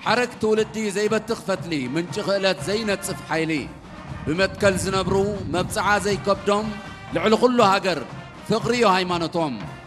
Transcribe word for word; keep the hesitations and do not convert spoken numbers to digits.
حرك تولدي زي بتخفت لي من شغلت زي نتصف حيلي بمتكل زنبرو مبصعة زي كبدهم لعلو كله هاجر فقري هايمانتهم